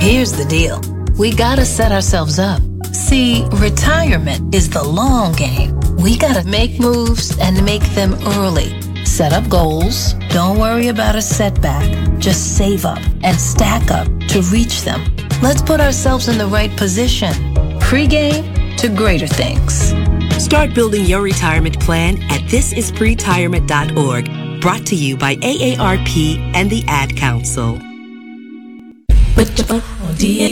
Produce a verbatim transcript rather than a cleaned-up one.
Here's the deal. We gotta set ourselves up. See, retirement is the long game. We gotta make moves and make them early. Set up goals. Don't worry about a setback. Just save up and stack up to reach them. Let's put ourselves in the right position. Pre-game to greater things. Start building your retirement plan at this is pretirement dot org. Brought to you by A A R P and the Ad Council.